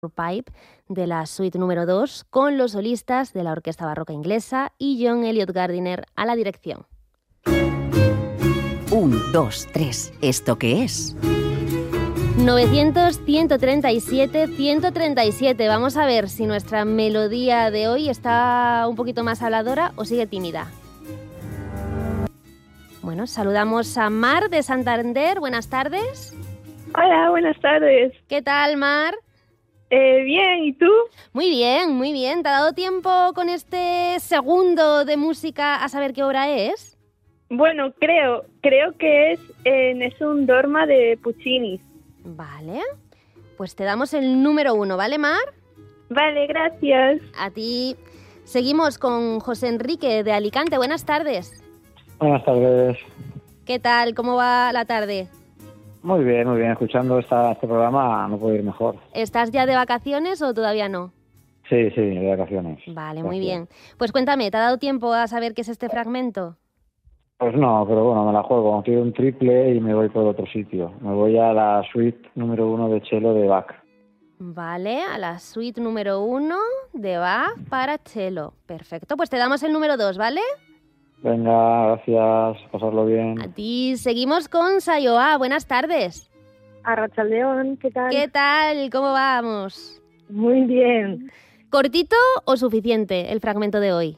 Pipe de la suite número 2 con los solistas de la Orquesta Barroca Inglesa y John Eliot Gardiner a la dirección. 1, 2, 3. ¿Esto qué es? 900, 137, 137. Vamos a ver si nuestra melodía de hoy está un poquito más habladora o sigue tímida. Bueno, saludamos a Mar de Santander. Buenas tardes. Hola, buenas tardes. ¿Qué tal, Mar? Bien, ¿y tú? Muy bien, muy bien. ¿Te ha dado tiempo con este segundo de música a saber qué obra es? Bueno, creo que es Nessun Dorma de Puccini. Vale, pues te damos el número 1, ¿vale, Mar? Vale, gracias. A ti. Seguimos con José Enrique de Alicante. Buenas tardes. Buenas tardes. ¿Qué tal? ¿Cómo va la tarde? Muy bien, muy bien. Escuchando este programa no puedo ir mejor. ¿Estás ya de vacaciones o todavía no? Sí, de vacaciones. Vale, muy bien. Pues cuéntame, ¿te ha dado tiempo a saber qué es este fragmento? Pues no, pero bueno, me la juego. Quiero un triple y me voy por otro sitio. Me voy a la suite número 1 de cello de Bach. Vale, a la suite número 1 de Bach para cello. Perfecto, pues te damos el número 2, ¿vale? Venga, gracias. Pasarlo bien. A ti. Seguimos con Sayoa. Buenas tardes. Arratsaldeon, ¿qué tal? ¿Qué tal? ¿Cómo vamos? Muy bien. ¿Cortito o suficiente el fragmento de hoy?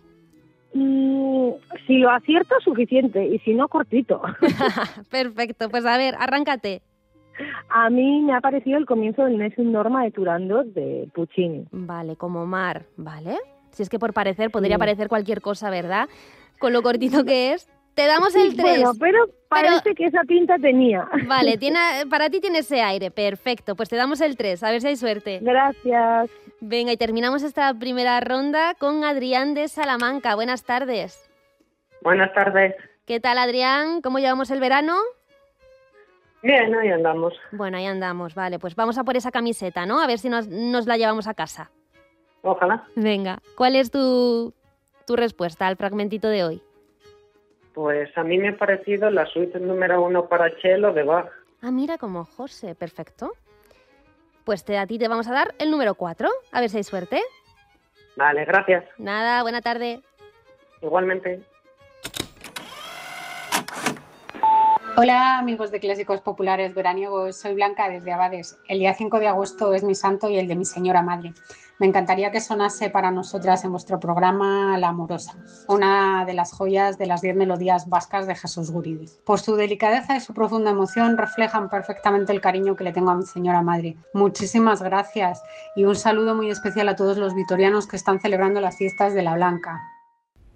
Si lo acierto, suficiente. Y si no, cortito. Perfecto. Pues a ver, arráncate. A mí me ha parecido el comienzo del Nessun Dorma de Turandot de Puccini. Vale, como Mar. Vale. Si es que por parecer, podría parecer cualquier cosa, ¿verdad? Con lo cortito que es. Te damos el 3. Bueno, pero parece que esa pinta tenía. Vale, para ti tiene ese aire. Perfecto, pues te damos el 3. A ver si hay suerte. Gracias. Venga, y terminamos esta primera ronda con Adrián de Salamanca. Buenas tardes. Buenas tardes. ¿Qué tal, Adrián? ¿Cómo llevamos el verano? Bien, ahí andamos. Bueno, ahí andamos. Vale, pues vamos a por esa camiseta, ¿no? A ver si nos la llevamos a casa. Ojalá. Venga, ¿cuál es tu respuesta al fragmentito de hoy? Pues a mí me ha parecido la suite número 1 para cello de Bach. Ah, mira, como José, perfecto. Pues a ti te vamos a dar el número 4, a ver si hay suerte. Vale, gracias. Nada, buena tarde. Igualmente. Hola amigos de Clásicos Populares Veraniegos, soy Blanca desde Abades. El día 5 de agosto es mi santo y el de mi señora madre. Me encantaría que sonase para nosotras en vuestro programa La Amorosa, una de las joyas de las 10 melodías vascas de Jesús Guridi. Por su delicadeza y su profunda emoción reflejan perfectamente el cariño que le tengo a mi señora madre. Muchísimas gracias y un saludo muy especial a todos los vitorianos que están celebrando las fiestas de la Blanca.